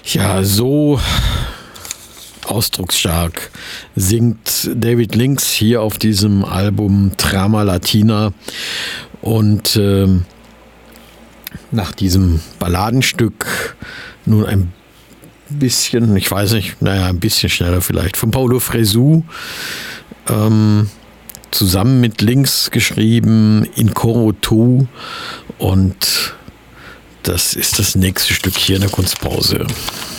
Ja, so ausdrucksstark singt David Links hier auf diesem Album Trama Latina. Und nach diesem Balladenstück nun ein bisschen, ich weiß nicht, ein bisschen schneller vielleicht, von Paulo Fresu, zusammen mit Links geschrieben, In Coro Tu. Und das ist das nächste Stück hier in der Kunstpause.